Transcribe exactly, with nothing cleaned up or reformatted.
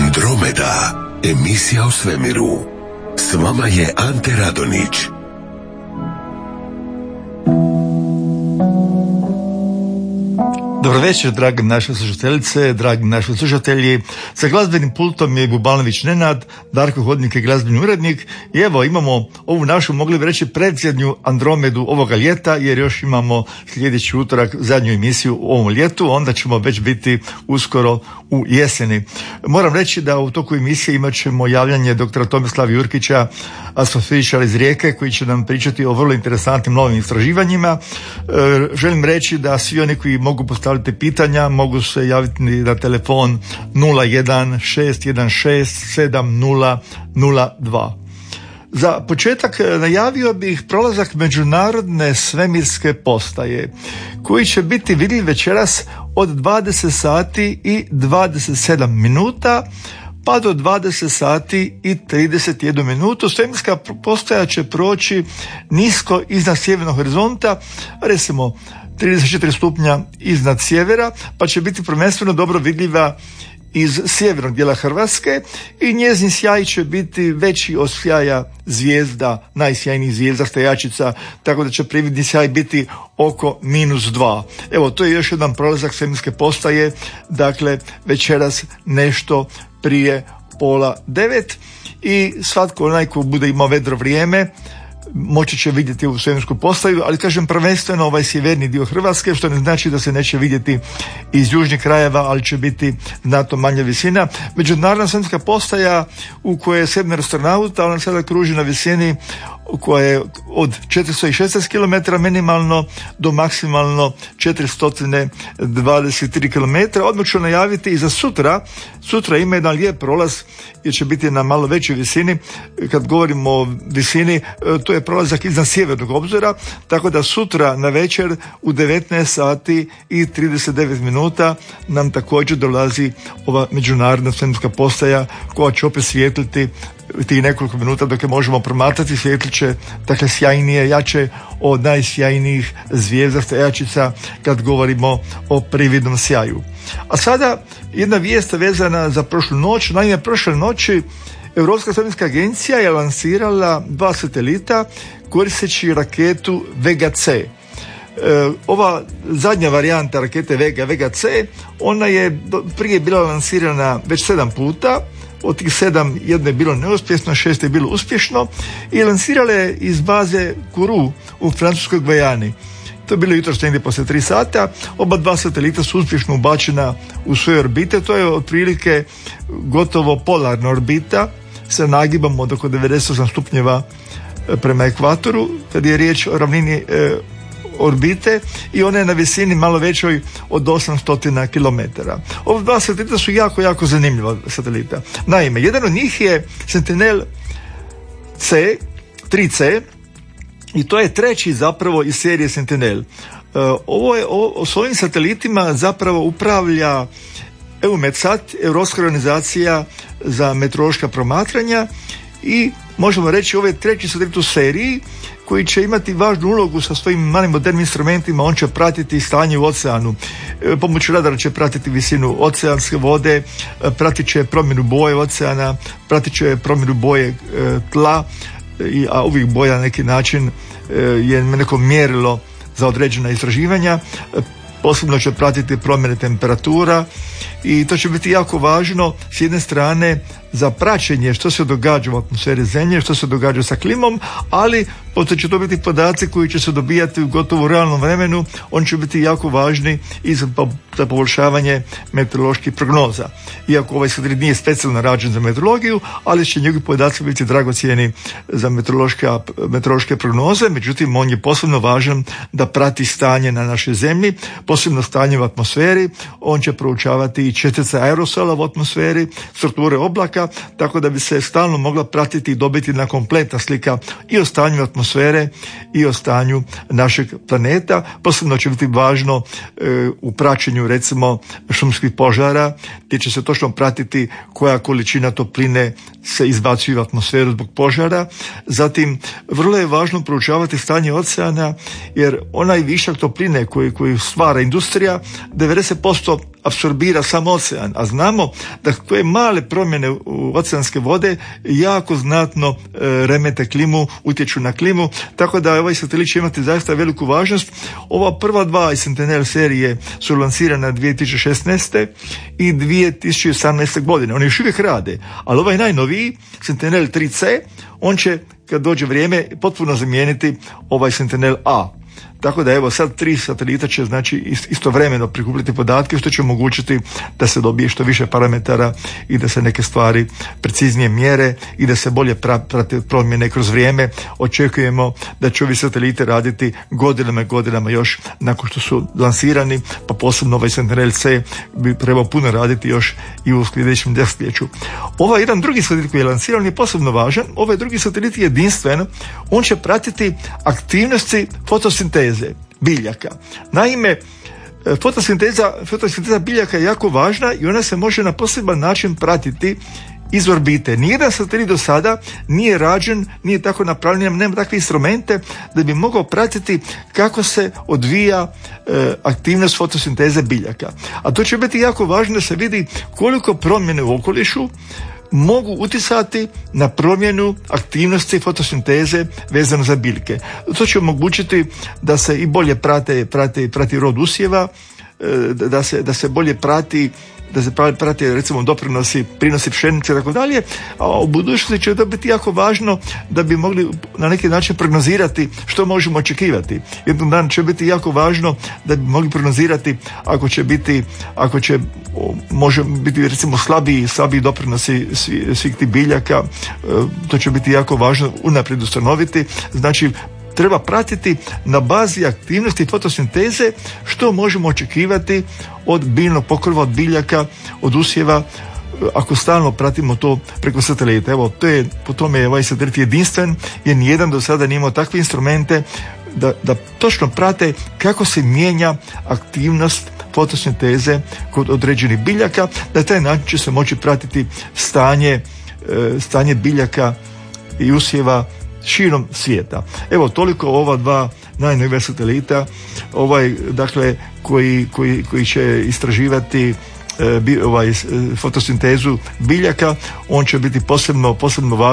Andromeda, emisija o svemiru. S vama je Ante Radonić. Dobro večer, dragi naše slušateljice, dragi naši slušatelji. Sa glazbenim pultom je Bubanović Nenad, Darko Hodnik je glazbeni urednik. I evo, imamo ovu našu, mogli bi reći, predzadnju Andromedu ovoga ljeta, jer još imamo sljedeći utorak zadnju emisiju u ovom ljetu, onda ćemo već biti uskoro u jeseni. Moram reći da u toku emisije imat ćemo javljanje doktora Tomislava Jurkića, astrofizičara iz Rijeke, koji će nam pričati o vrlo interesantnim novim istraživanjima. E, želim reći da svi oni koji mogu postaviti pitanja mogu se javiti na telefon nula jedan šest jedan šest sedam nula nula dva. Za početak najavio bih prolazak međunarodne svemirske postaje koji će biti vidljiv večeras od dvadeset sati i dvadeset sedam minuta pa do dvadeset sati i trideset jednu minutu. Svemirska postaja će proći nisko iznad sjevernog horizonta, recimo trideset četiri stupnja iznad sjevera, pa će biti prvenstveno dobro vidljiva iz sjevernog dijela Hrvatske i njezin sjaj će biti veći od sjaja zvijezda, najsjajnijih zvijezda stajačica, tako da će prividni sjaj biti oko minus dva. Evo, to je još jedan prolazak svemirske postaje, dakle večeras nešto prije pola devet i svatko onaj ko bude imao vedro vrijeme moći će vidjeti ovu svemirsku postaju, ali kažem prvenstveno ovaj sjeverni dio Hrvatske, što ne znači da se neće vidjeti iz južnih krajeva, ali će biti znatno manja visina. Međunarodna svemirska postaja u kojoj je sedam astronauta, ona sada kruži na visini koja je od četiristo šesnaest kilometara minimalno do maksimalno četiristo dvadeset tri kilometra. Odmah ću najaviti i za sutra. Sutra ima jedan lijep prolaz jer će biti na malo većoj visini. Kad govorimo o visini, to je prolazak iznad sjevernog obzora, tako da sutra na večer u devetnaest sati i trideset devet minuta nam također dolazi ova međunarodna svemirska postaja koja će opet svijetliti tih nekoliko minuta dok je možemo promatrati. Svjetlit će dakle sjajnije, jače od najsjajnijih zvijezda stajačica kad govorimo o prividnom sjaju. A sada jedna vijest vezana za prošlu noć. Naime, prošle noći Europska svemirska agencija je lansirala dva satelita koristeći raketu Vega C. E, ova zadnja varijanta rakete Vega, Vega C, ona je prije bila lansirana već sedam puta. Od tih sedam jedno je bilo neuspješno, šest je bilo uspješno i lansirale je iz baze Kourou u francuskoj Gvajani. To je bilo jutros negdje poslije tri sata. Oba dva satelita su uspješno ubačena u svoje orbite. To je otprilike gotovo polarna orbita sa nagibom od oko devedeset osam stupnjeva prema ekvatoru, kad je riječ o ravnini e, orbite, i ona je na visini malo većoj od osamsto kilometara. Ova dva satelita su jako, jako zanimljiva satelita. Naime, jedan od njih je Sentinel C, tri C, i to je treći zapravo iz serije Sentinel. Ovo je, ovo, s ovim satelitima zapravo upravlja EUMETSAT, Europska organizacija za meteorološka promatranja, i možemo reći ovo je treći satelit u seriji koji će imati važnu ulogu sa svojim malim modernim instrumentima. On će pratiti stanje u oceanu. Pomoću radara će pratiti visinu oceanske vode, pratit će promjenu boje oceana, pratit će promjenu boje tla, a uvijek boja na neki način je neko mjerilo za određena istraživanja. Posebno će pratiti promjene temperatura i to će biti jako važno s jedne strane za praćenje što se događa u atmosferi Zemlje, što se događa sa klimom, ali pošto će to biti podaci koji će se dobijati u gotovo realnom vremenu, on će biti jako važni i za, za poboljšavanje meteoroloških prognoza. Iako ovaj satelit nije specijalno rađen za meteorologiju, ali će njegovi podaci biti dragocjeni za meteorološke prognoze, međutim on je posebno važan da prati stanje na našoj Zemlji, posebno stanje u atmosferi. On će proučavati i čestice aerosola u atmosferi, strukture oblaka, tako da bi se stalno mogla pratiti i dobiti na kompletna slika i o stanju atmosfere i o stanju našeg planeta. Posebno će biti važno e, u praćenju recimo šumskih požara, gdje će se točno pratiti koja količina topline se izbacuje u atmosferu zbog požara. Zatim, vrlo je važno proučavati stanje oceana, jer onaj višak topline koji, koji stvara industrija, devedeset posto apsorbira sam ocean, a znamo da koje male promjene u oceanske vode jako znatno e, remete klimu, utječu na klimu, tako da ovaj satelit će imati zaista veliku važnost. Ova prva dva iz Sentinel serije su lansirana dvije tisuće šesnaeste i dvije tisuće osamnaeste godine. Oni još uvijek rade, ali ovaj najnoviji, Sentinel tri ce, on će, kad dođe vrijeme, potpuno zamijeniti ovaj Sentinel A. Tako da evo sad tri satelita će znači istovremeno prikupljati podatke, što će omogućiti da se dobije što više parametara i da se neke stvari preciznije mjere i da se bolje prate promjene kroz vrijeme. Očekujemo da će ovi sateliti raditi godinama i godinama još nakon što su lansirani, pa posebno ovaj Sentinel C bi trebao puno raditi još i u sljedećem desetljeću. Ovaj jedan drugi satelit koji je lansiran je posebno važan. Ovaj drugi satelit je jedinstven. On će pratiti aktivnosti fotosinteze biljaka. Naime, fotosinteza, fotosinteza biljaka je jako važna i ona se može na poseban način pratiti iz orbite. Nijedan satelit do sada nije rađen, nije tako napravljen, nema takve instrumente da bi mogao pratiti kako se odvija e, aktivnost fotosinteze biljaka. A to će biti jako važno da se vidi koliko promjene u okolišu mogu utjecati na promjenu aktivnosti fotosinteze vezano za biljke. To će omogućiti da se i bolje prate, prate, prati rod usjeva, da se, da se bolje prati da se prate recimo doprinosi, prinosi pšenice i tako dalje, a u budućnosti će to biti jako važno da bi mogli na neki način prognozirati što možemo očekivati. Jednom dan će biti jako važno da bi mogli prognozirati ako će biti, ako će može biti recimo slabiji, slabiji doprinosi svih tih biljaka, to će biti jako važno unaprijed ustanoviti. Znači, treba pratiti na bazi aktivnosti fotosinteze što možemo očekivati od biljnog pokrova, od biljaka, od usjeva, ako stalno pratimo to preko satelita. Evo, to je, po tome je ovaj satelit jedinstven, jer nijedan do sada nije imao takve instrumente da, da točno prate kako se mijenja aktivnost fotosinteze kod određenih biljaka. Na taj način će se moći pratiti stanje, stanje biljaka i usjeva širom svijeta. Evo, toliko ova dva najnovija satelita, ovaj, dakle, koji, koji, koji će istraživati e, bi, ovaj, fotosintezu biljaka. On će biti posebno, posebno važan